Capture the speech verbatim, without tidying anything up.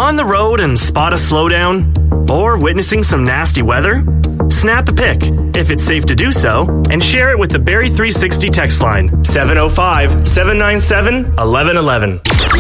On the road and spot a slowdown? Or witnessing some nasty weather? Snap a pic, if it's safe to do so, and share it with the Barrie three sixty text line, seven oh five, seven nine seven, one one one one.